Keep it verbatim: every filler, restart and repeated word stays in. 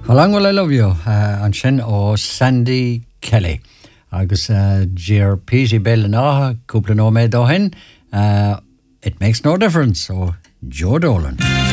How long will I love you? Uh, an sin ó Sandy Kelly. Agus uh, Ger P G Bell and Aha, cúpla nó méid ó hen. Uh, it makes no difference. So Joe Dolan.